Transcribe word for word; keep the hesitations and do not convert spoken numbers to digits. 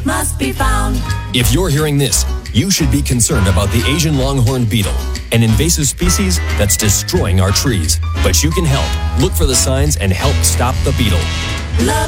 must be found. If you're hearing this, you should be concerned about the Asian longhorn beetle, an invasive species that's destroying our trees. But you can help. Look for the signs and help stop the beetle. Love